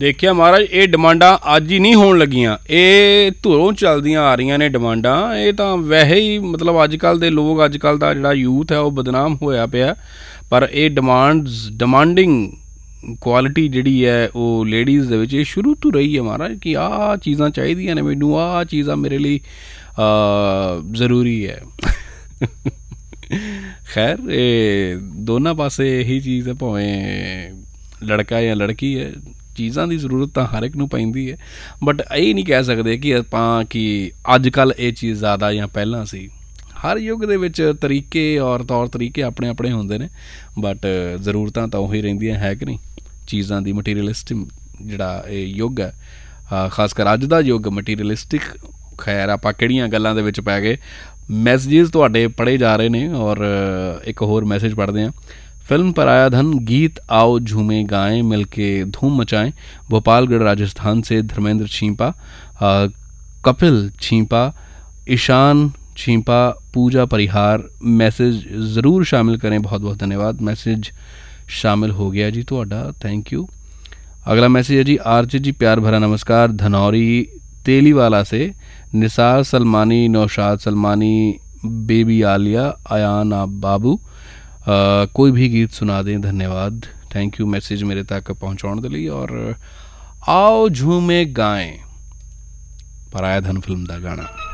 देखिया महाराज ये डिमांडा अज ही नहीं होण लगियां, ये धुरों चलदियां आ रही ने डिमांडा। ये तो वैसे ही मतलब अजकल दे लोग, अजकल दा जिहड़ा यूथ है वो बदनाम होया पिया। पर ये डिमांडिंग क्वालिटी जिहड़ी है वो लेडीज़ दे विच शुरू तो रही है महाराज कि आह चीज़ां चाहीदियां ने मैनूं, आह चीज़ां मेरे लिए ज़रूरी है। खैर ये दोनों पासे यही चीज़ है, भावें लड़का या लड़की है, चीज़ां की जरूरत तो हर एक नूं पैंदी है। बट ये नहीं कह सकते कि आपां कि अजकल ये चीज़ ज़्यादा या पहलां सी। हर युग दे विच तरीके और तौर तरीके अपने अपने होंदे ने, बट जरूरतां तो उही रहिंदियां है कि नहीं। चीज़ां दी मटीरियलिस्टिक जिहड़ा ये युग है, खासकर अज दा युग मटीरियलिस्टिक। खैर आपां किहड़ियां गल्लां दे विच पै गए। मैसेजेस तुहाडे पढ़े जा रहे हैं और एक होर मैसेज पढ़ते हैं। फिल्म पराया धन गीत आओ झूमे गाएं मिलके धूम मचाएं, भोपालगढ़ राजस्थान से धर्मेंद्र छींपा, कपिल छींपा, ईशान छींपा, पूजा परिहार। मैसेज ज़रूर शामिल करें, बहुत बहुत धन्यवाद। मैसेज शामिल हो गया जी तुहाडा, थैंक यू। अगला मैसेज है जी, आरजे जी प्यार भरा नमस्कार, धनौरी तेलीवाला से निसार सलमानी, नौशाद सलमानी, बेबी आलिया, अयान बाबू, कोई भी गीत सुना दें, धन्यवाद, थैंक यू मैसेज मेरे तक पहुँचाने के लिए। और आओ झूमे गाएं, पराया धन फिल्म का गाना।